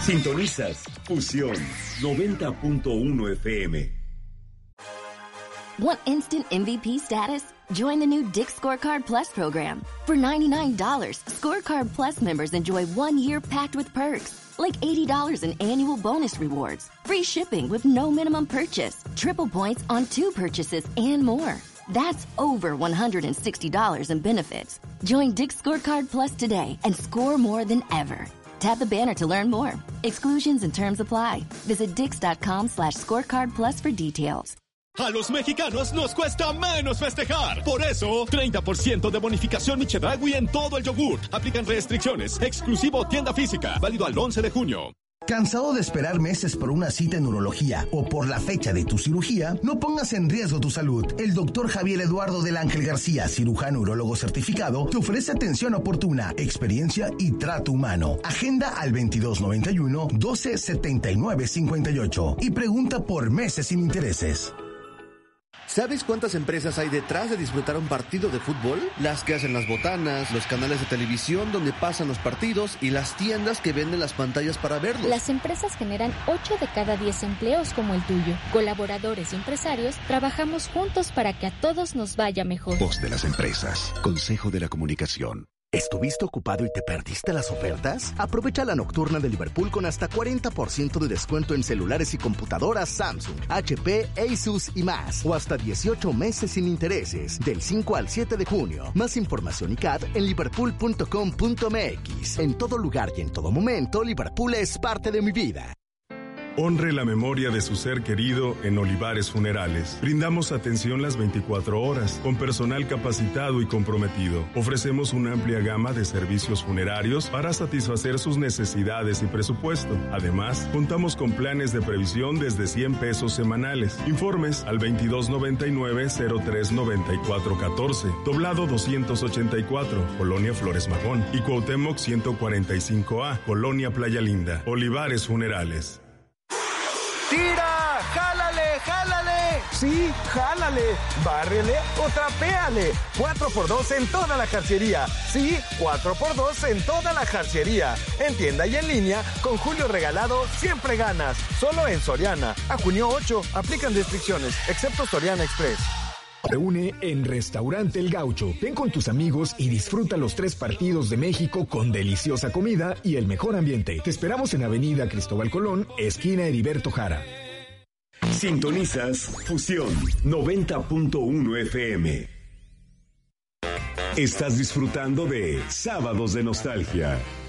Sintonizas Fusión 90.1 FM. Want instant MVP status? Join the new Dick's Scorecard Plus program. For $99, Scorecard Plus members enjoy 1 year packed with perks, like $80 in annual bonus rewards, free shipping with no minimum purchase, triple points on 2 purchases, and more. That's over $160 in benefits. Join Dick's Scorecard Plus today and score more than ever. Tap the banner to learn more. Exclusions and terms apply. Visit dix.com/scorecard plus for details. A los mexicanos nos cuesta menos festejar. Por eso, 30% de bonificación Chedraui en todo el yogurt. Aplican restricciones. Exclusivo tienda física. Válido al 11 de junio. ¿Cansado de esperar meses por una cita en urología o por la fecha de tu cirugía? No pongas en riesgo tu salud. El doctor Javier Eduardo del Ángel García, cirujano urólogo certificado, te ofrece atención oportuna, experiencia y trato humano. Agenda al 2291-127958 y pregunta por meses sin intereses. ¿Sabes cuántas empresas hay detrás de disfrutar un partido de fútbol? Las que hacen las botanas, los canales de televisión donde pasan los partidos y las tiendas que venden las pantallas para verlos. Las empresas generan 8 de cada 10 empleos como el tuyo. Colaboradores y empresarios trabajamos juntos para que a todos nos vaya mejor. Voz de las empresas. Consejo de la Comunicación. ¿Estuviste ocupado y te perdiste las ofertas? Aprovecha la nocturna de Liverpool con hasta 40% de descuento en celulares y computadoras Samsung, HP, Asus y más. O hasta 18 meses sin intereses, del 5 al 7 de junio. Más información y CAD en liverpool.com.mx. En todo lugar y en todo momento, Liverpool es parte de mi vida. Honre la memoria de su ser querido en Olivares Funerales. Brindamos atención las 24 horas, con personal capacitado y comprometido. Ofrecemos una amplia gama de servicios funerarios para satisfacer sus necesidades y presupuesto. Además, contamos con planes de previsión desde 100 pesos semanales. Informes al 2299-039414, Doblado 284, Colonia Flores Magón, y Cuauhtémoc 145A, Colonia Playa Linda. Olivares Funerales. ¡Tira! ¡Jálale! ¡Jálale! Sí, jálale, bárrele o trapéale. 4x2 en toda la jarciería. Sí, 4x2 en toda la jarciería. En tienda y en línea, con Julio Regalado siempre ganas. Solo en Soriana. A junio 8, aplican restricciones, excepto Soriana Express. Reúne en Restaurante El Gaucho. Ven con tus amigos y disfruta los 3 partidos de México con deliciosa comida y el mejor ambiente. Te esperamos en Avenida Cristóbal Colón, esquina Heriberto Jara. Sintonizas Fusión 90.1 FM. Estás disfrutando de Sábados de Nostalgia.